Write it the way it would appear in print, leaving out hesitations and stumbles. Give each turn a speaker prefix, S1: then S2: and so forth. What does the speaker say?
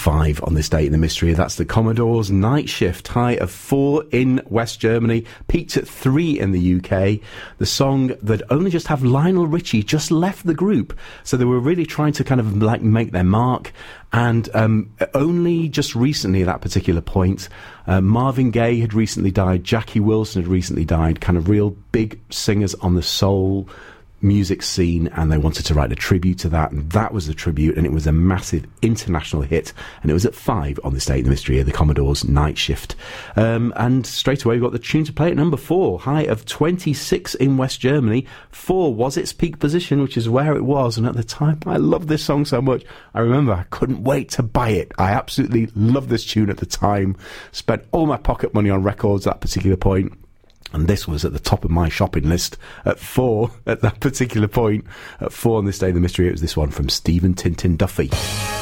S1: 5 on this date in the mystery. That's the Commodores' Night Shift, high of 4 in West Germany, peaked at 3 in the UK. The song that only just have Lionel Richie just left the group, so they were really trying to kind of like make their mark. And only just recently at that particular point, Marvin Gaye had recently died, Jackie Wilson had recently died, kind of real big singers on the soul music scene, and they wanted to write a tribute to that, and that was the tribute, and it was a massive international hit, and it was at 5 on this date in the mystery of the Commodores' Night Shift. And straight away we got the tune to play at number 4, high of 26 in West Germany. 4 was its peak position, which is where it was, and at the time I loved this song so much. I remember I couldn't wait to buy it. I absolutely loved this tune at the time, spent all my pocket money on records at that particular point. And this was at the top of my shopping list at 4 at that particular point. At 4 on this day in the mystery, it was this one from Stephen Tintin Duffy.